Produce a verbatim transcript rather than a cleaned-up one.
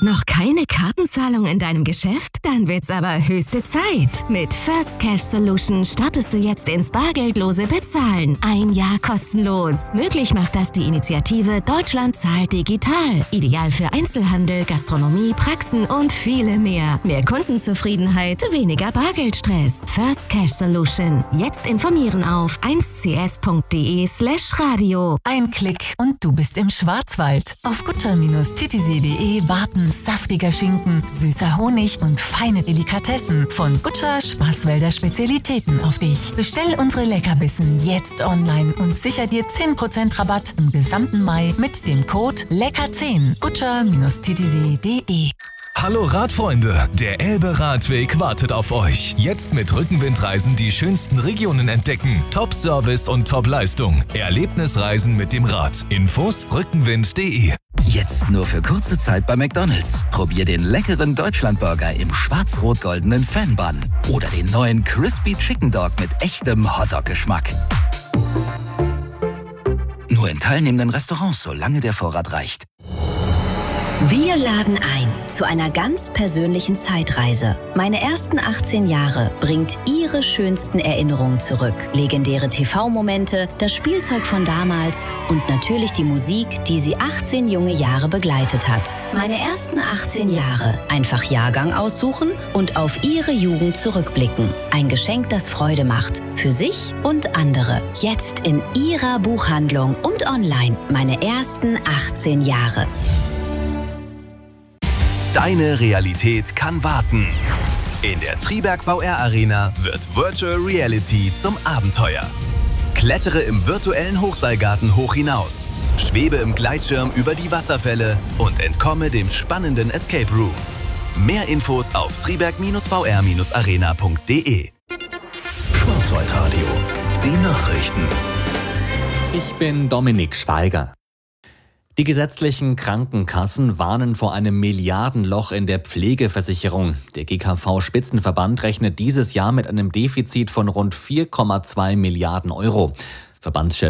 Noch keine Kartenzahlung in deinem Geschäft? Dann wird's aber höchste Zeit. Mit First Cash Solution startest du jetzt ins bargeldlose Bezahlen. Ein Jahr kostenlos. Möglich macht das die Initiative Deutschland zahlt digital. Ideal für Einzelhandel, Gastronomie, Praxen und viele mehr. Mehr Kundenzufriedenheit, weniger Bargeldstress. First Cash Solution. Jetzt informieren auf eins c s punkt d e slash radio. Ein Klick und du bist im Schwarzwald. Auf gutscher Bindestrich t t c punkt d e warten saftiger Schinken, süßer Honig und feine Delikatessen von Gutscher Schwarzwälder Spezialitäten auf dich. Bestell unsere Leckerbissen jetzt online und sicher dir zehn Prozent Rabatt im gesamten Mai mit dem Code lecker zehn. gutscher Bindestrich t t c punkt d e. Hallo Radfreunde, der Elbe-Radweg wartet auf euch. Jetzt mit Rückenwindreisen die schönsten Regionen entdecken. Top-Service und Top-Leistung. Erlebnisreisen mit dem Rad. Infos rückenwind punkt d e. Jetzt nur für kurze Zeit bei McDonald's. Probier den leckeren Deutschlandburger im schwarz-rot-goldenen Fan-Bun. Oder den neuen Crispy Chicken Dog mit echtem Hotdog-Geschmack. Nur in teilnehmenden Restaurants, solange der Vorrat reicht. Wir laden ein zu einer ganz persönlichen Zeitreise. Meine ersten achtzehn Jahre bringt Ihre schönsten Erinnerungen zurück. Legendäre T V-Momente, das Spielzeug von damals und natürlich die Musik, die Sie achtzehn junge Jahre begleitet hat. Meine ersten achtzehn Jahre. Einfach Jahrgang aussuchen und auf Ihre Jugend zurückblicken. Ein Geschenk, das Freude macht. Für sich und andere. Jetzt in Ihrer Buchhandlung und online. Meine ersten achtzehn Jahre. Deine Realität kann warten. In der Triberg V R Arena wird Virtual Reality zum Abenteuer. Klettere im virtuellen Hochseilgarten hoch hinaus. Schwebe im Gleitschirm über die Wasserfälle und entkomme dem spannenden Escape Room. Mehr Infos auf triberg v r arena punkt d e. Schwarzwaldradio, die Nachrichten. Ich bin Dominik Schweiger. Die gesetzlichen Krankenkassen warnen vor einem Milliardenloch in der Pflegeversicherung. Der G K V-Spitzenverband rechnet dieses Jahr mit einem Defizit von rund vier Komma zwei Milliarden Euro. Verbandschef